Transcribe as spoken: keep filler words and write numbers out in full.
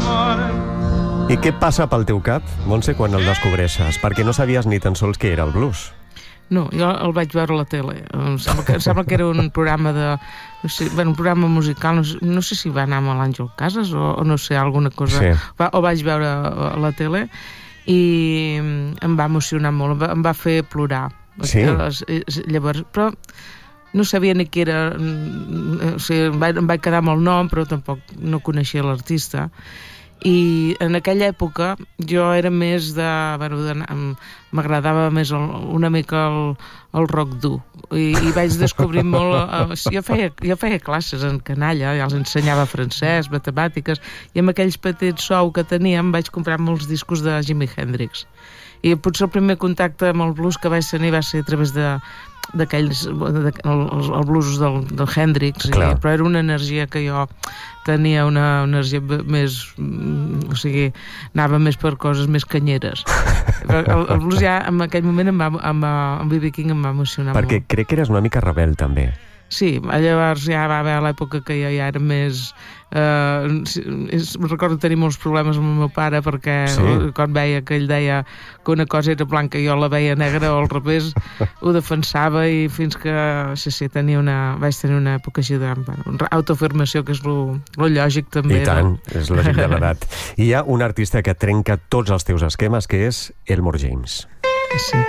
I què passa pel teu cap, Montse, quan el descobreixes? Perquè no sabies ni tan sols què era el blues. No, jo el vaig veure a la tele. Em sembla que, em sembla que era un programa de... No sé, bueno, un programa musical, no sé, no sé si va anar amb l'Àngel Casas o, o no sé, alguna cosa. Sí. Va, o vaig veure a la tele i em va emocionar molt, em va, em va fer plorar. Sí. Llavors, però no sabia ni què era... O sigui, em vaig, em vaig quedar amb el nom, però tampoc no coneixia l'artista. I en aquella època jo era més de... Bueno, de m'agradava més el, una mica el, el rock dur i, i vaig descobrir molt... Eh, jo, feia, jo feia classes en canalla, ja els ensenyava francès, matemàtiques, i amb aquells petits sou que teníem vaig comprar molts discos de Jimi Hendrix. I potser el primer contacte amb el blues que vaig tenir va ser a través de d'aquells, de, els, els bluesos del, del Hendrix, i, però era una energia que jo tenia, una, una energia més, o sigui, anava més per coses més canyeres. El, el blues ja en aquell moment amb, amb, amb B B King em va emocionar molt. Perquè crec que eres una mica rebel també. Sí, llavors ja va haver l'època que jo ja era més... Eh, recordo tenir molts problemes amb el meu pare perquè sí. Quan veia que ell deia que una cosa era blanca i jo la veia negra o al revés, ho defensava i fins que sí, sí, tenia una, vaig tenir una època així d'autoafirmació, que és lo, lo lògic també. I tant, no? És lògic de l'edat. I hi ha un artista que trenca tots els teus esquemes, que és Elmore James. Sí.